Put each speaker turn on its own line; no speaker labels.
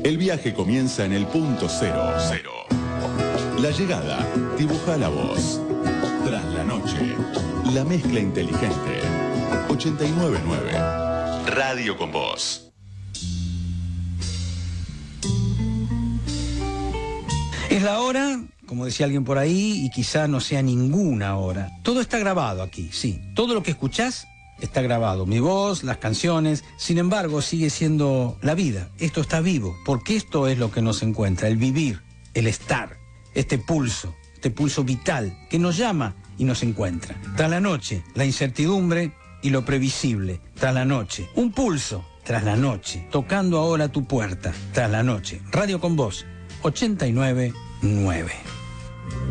El viaje comienza en el punto cero. La llegada dibuja la voz. Tras la noche, la mezcla inteligente. 89.9 Radio con Voz.
Es la hora, como decía alguien por ahí, y quizá no sea ninguna hora. Todo está grabado aquí, sí. Todo lo que escuchás está grabado. Mi voz, las canciones. Sin embargo, sigue siendo la vida. Esto está vivo, porque esto es lo que nos encuentra. El vivir, el estar, este pulso vital que nos llama y nos encuentra. Tras la noche, la incertidumbre y lo previsible. Tras la noche, un pulso. Tras la noche, tocando ahora tu puerta. Tras la noche, Radio con Voz. 89.9